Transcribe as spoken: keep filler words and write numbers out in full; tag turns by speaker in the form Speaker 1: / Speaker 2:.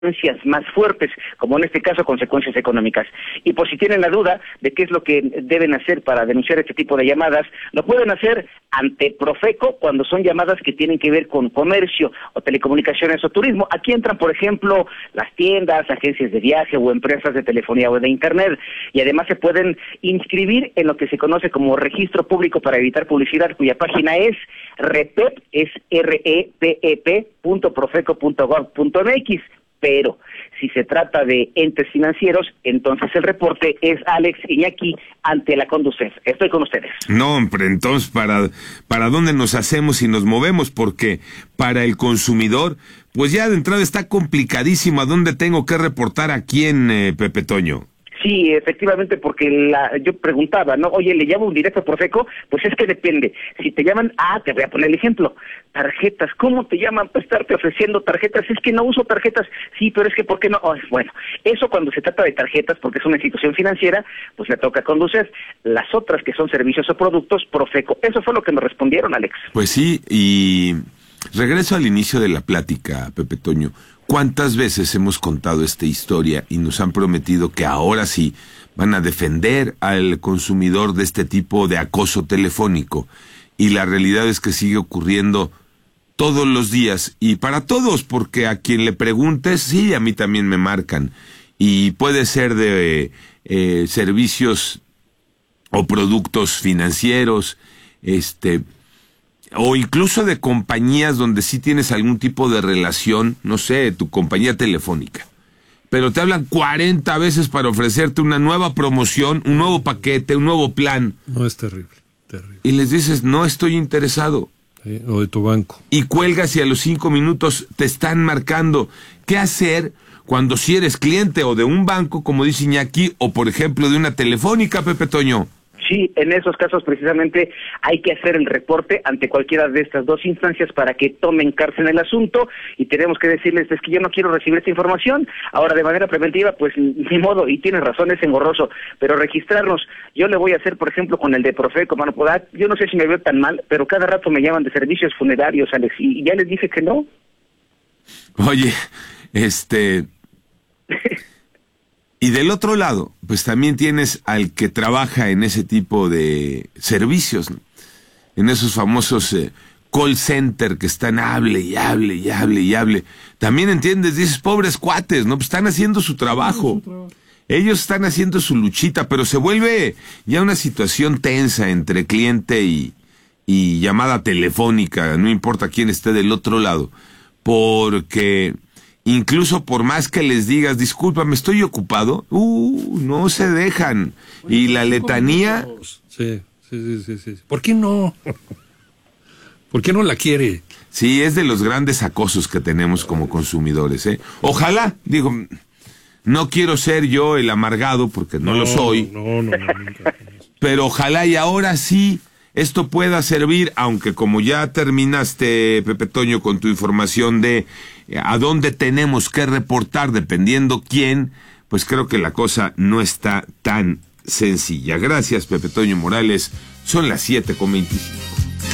Speaker 1: más fuertes, como en este caso consecuencias económicas. Y por si tienen la duda de qué es lo que deben hacer para denunciar este tipo de llamadas, lo pueden hacer ante Profeco cuando son llamadas que tienen que ver con comercio o telecomunicaciones o turismo. Aquí entran, por ejemplo, las tiendas, agencias de viaje o empresas de telefonía o de internet, y además se pueden inscribir en lo que se conoce como Registro Público para Evitar Publicidad, cuya página es repep, es R E P E P punto profeco punto gov punto M X. Pero si se trata de entes financieros, entonces el reporte es Alex Iñaki ante la Conducef. Estoy con ustedes.
Speaker 2: No, hombre, entonces, ¿para, para dónde nos hacemos y nos movemos? Porque para el consumidor, pues ya de entrada está complicadísimo. ¿A dónde tengo que reportar a quién, eh, Pepe Toño?
Speaker 1: Sí, efectivamente, porque la, yo preguntaba, ¿no? Oye, ¿le llamo un directo a Profeco? Pues es que depende. Si te llaman, ah, te voy a poner el ejemplo. Tarjetas, ¿cómo te llaman para estarte ofreciendo tarjetas? Es que no uso tarjetas. Sí, pero es que, ¿por qué no? Oh, bueno, eso cuando se trata de tarjetas, porque es una institución financiera, pues le toca conducir. Las otras que son servicios o productos, Profeco. Eso fue lo que me respondieron, Alex.
Speaker 2: Pues sí, y regreso al inicio de la plática, Pepe Toño. ¿Cuántas veces hemos contado esta historia y nos han prometido que ahora sí van a defender al consumidor de este tipo de acoso telefónico? Y la realidad es que sigue ocurriendo todos los días y para todos, porque a quien le preguntes, sí, a mí también me marcan. Y puede ser de eh, servicios o productos financieros, este... o incluso de compañías donde sí tienes algún tipo de relación, no sé, tu compañía telefónica. Pero te hablan cuarenta veces para ofrecerte una nueva promoción, un nuevo paquete, un nuevo plan.
Speaker 3: No, es terrible, terrible.
Speaker 2: Y les dices, no estoy interesado.
Speaker 3: Sí, o de tu banco.
Speaker 2: Y cuelgas y a los cinco minutos te están marcando. ¿Qué hacer cuando si eres cliente o de un banco, como dice Iñaki, o por ejemplo de una telefónica, Pepe Toño?
Speaker 1: Sí, en esos casos precisamente hay que hacer el reporte ante cualquiera de estas dos instancias para que tomen cárcel en el asunto y tenemos que decirles, es que yo no quiero recibir esta información. Ahora, de manera preventiva, pues ni modo, y tienes razón, es engorroso, pero registrarnos, yo le voy a hacer, por ejemplo, con el de Profeco, mano, yo no sé si me veo tan mal, pero cada rato me llaman de servicios funerarios, Alex, y ya les dije que no.
Speaker 2: Oye, este... Y del otro lado, pues también tienes al que trabaja en ese tipo de servicios, ¿no? En esos famosos eh, call center que están hable y hable y hable y hable. También entiendes, dices, pobres cuates, ¿no? Pues están haciendo su trabajo. Ellos están haciendo su luchita, pero se vuelve ya una situación tensa entre cliente y, y llamada telefónica, no importa quién esté del otro lado, porque... incluso por más que les digas, discúlpame, estoy ocupado, uh, no se dejan. Bueno, y la letanía...
Speaker 3: Sí, sí, sí, sí. ¿Por qué no? ¿Por qué no la quiere?
Speaker 2: Sí, es de los grandes acosos que tenemos como consumidores, ¿eh? Ojalá, digo, no quiero ser yo el amargado, porque no, no lo soy.
Speaker 3: No, no, no, nunca.
Speaker 2: Pero ojalá y ahora sí esto pueda servir, aunque como ya terminaste, Pepe Toño, con tu información de a dónde tenemos que reportar dependiendo quién, pues creo que la cosa no está tan sencilla. Gracias, Pepe Toño Morales. Son las siete con veinticinco.